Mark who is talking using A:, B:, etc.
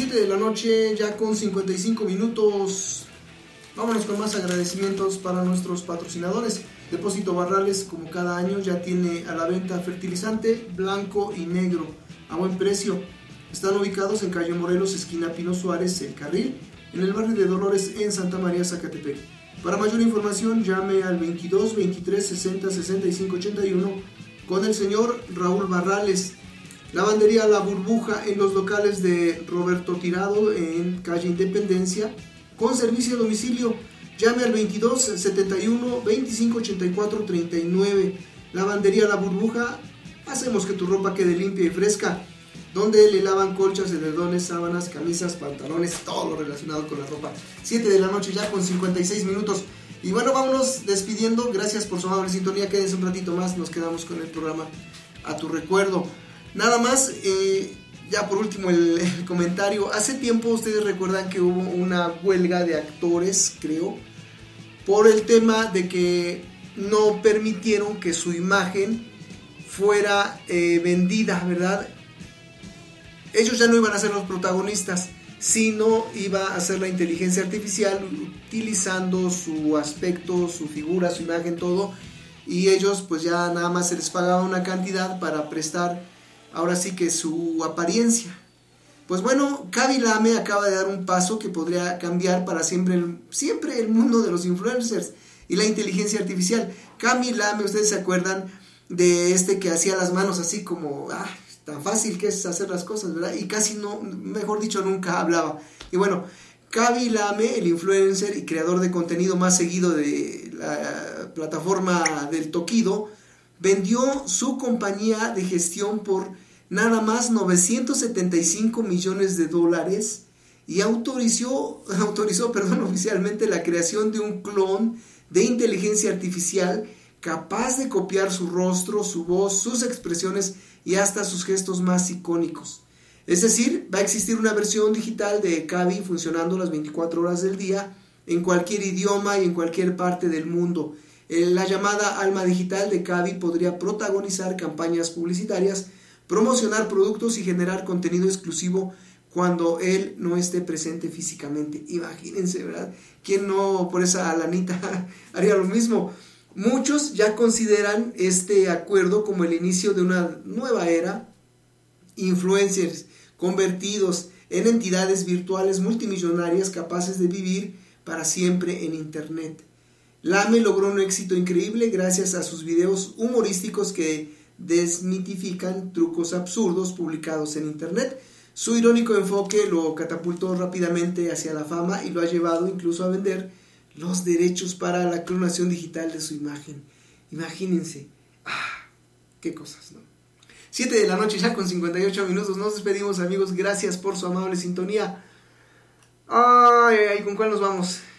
A: 7 de la noche, ya con 55 minutos. Vámonos con más agradecimientos para nuestros patrocinadores. Depósito Barrales, como cada año, ya tiene a la venta fertilizante blanco y negro a buen precio. Están ubicados en calle Morelos, esquina Pino Suárez, El Carril, en el barrio de Dolores, en Santa María, Zacatepec. Para mayor información, llame al 22 23 60 65 81 con el señor Raúl Barrales. Lavandería La Burbuja en los locales de Roberto Tirado, en calle Independencia, con servicio a domicilio. Llame al 22 71 25 84 39. Lavandería La Burbuja, hacemos que tu ropa quede limpia y fresca, donde le lavan colchas, edredones, sábanas, camisas, pantalones, todo lo relacionado con la ropa. 7 de la noche ya con 56 minutos. Y bueno, vámonos despidiendo. Gracias por su amable sintonía. Quédense un ratito más, nos quedamos con el programa A Tu Recuerdo. Nada más, ya por último el comentario. Hace tiempo ustedes recuerdan que hubo una huelga de actores, creo, por el tema de que no permitieron que su imagen fuera vendida, ¿verdad? Ellos ya no iban a ser los protagonistas, sino iba a ser la inteligencia artificial utilizando su aspecto, su figura, su imagen, todo. Y ellos pues ya nada más se les pagaba una cantidad para prestar ahora sí que su apariencia. Pues bueno, Kaby Lame acaba de dar un paso que podría cambiar para siempre el mundo de los influencers y la inteligencia artificial. Kaby Lame, ustedes se acuerdan de este que hacía las manos así como, tan fácil que es hacer las cosas, ¿verdad? Y casi no, mejor dicho, nunca hablaba. Y bueno, Kaby Lame, el influencer y creador de contenido más seguido de la plataforma del Tokido, vendió su compañía de gestión por nada más $975 millones y autorizó oficialmente la creación de un clon de inteligencia artificial capaz de copiar su rostro, su voz, sus expresiones y hasta sus gestos más icónicos. Es decir, va a existir una versión digital de Kaby funcionando las 24 horas del día en cualquier idioma y en cualquier parte del mundo. La llamada alma digital de Kaby podría protagonizar campañas publicitarias, promocionar productos y generar contenido exclusivo cuando él no esté presente físicamente. Imagínense, ¿verdad? ¿Quién no por esa lanita haría lo mismo? Muchos ya consideran este acuerdo como el inicio de una nueva era. Influencers convertidos en entidades virtuales multimillonarias capaces de vivir para siempre en Internet. Lame logró un éxito increíble gracias a sus videos humorísticos que desmitifican trucos absurdos publicados en Internet. Su irónico enfoque lo catapultó rápidamente hacia la fama y lo ha llevado incluso a vender los derechos para la clonación digital de su imagen. Imagínense, qué cosas, ¿no? 7 de la noche ya con 58 minutos, nos despedimos, amigos, gracias por su amable sintonía. ¿Con cuál nos vamos?